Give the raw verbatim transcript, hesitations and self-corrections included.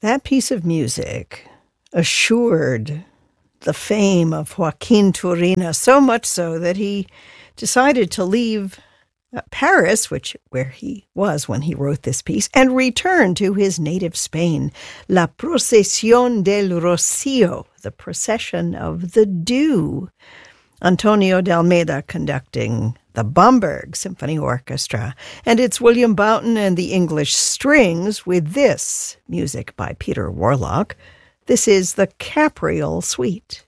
That piece of music assured the fame of Joaquin Turina, so much so that he decided to leave uh, Paris, which where he was when he wrote this piece, and return to his native Spain. La Procesión del Rocío, the procession of the dew. Antonio de Almeida conducting the Bamberg Symphony Orchestra, and it's William Boughton and the English Strings with this music by Peter Warlock. This is the Capriol Suite.